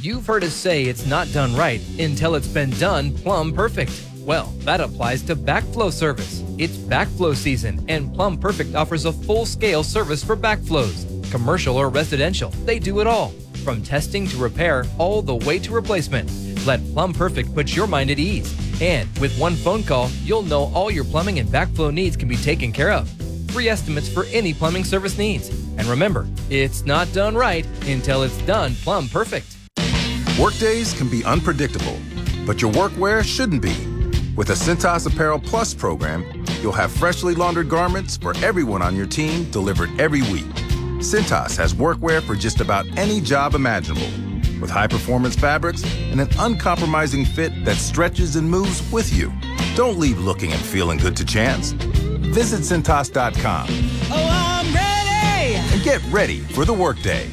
You've heard us say it's not done right until it's been done plumb perfect. Well, that applies to backflow service. It's backflow season, and Plumb Perfect offers a full-scale service for backflows. Commercial or residential, they do it all. From testing to repair, all the way to replacement. Let Plumb Perfect put your mind at ease. And with one phone call, you'll know all your plumbing and backflow needs can be taken care of. Free estimates for any plumbing service needs. And remember, it's not done right until it's done plumb perfect. Workdays can be unpredictable, but your workwear shouldn't be. With a Cintas Apparel Plus program, you'll have freshly laundered garments for everyone on your team delivered every week. Cintas has workwear for just about any job imaginable, with high-performance fabrics and an uncompromising fit that stretches and moves with you. Don't leave looking and feeling good to chance. Visit Cintas.com. Oh, I'm ready! And get ready for the workday.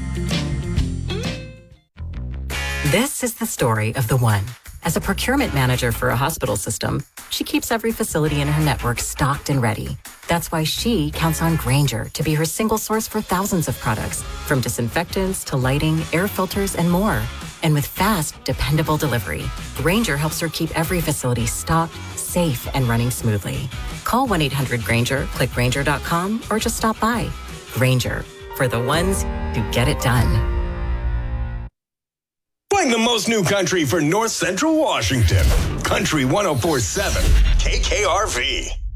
This is the story of the one. As a procurement manager for a hospital system, she keeps every facility in her network stocked and ready. That's why she counts on Grainger to be her single source for thousands of products, from disinfectants to lighting, air filters, and more. And with fast, dependable delivery, Grainger helps her keep every facility stocked, safe, and running smoothly. Call 1-800-GRAINGER, click Grainger.com, or just stop by. Grainger, for the ones who get it done. Playing the most new country for North Central Washington. Country 104.7, KKRV.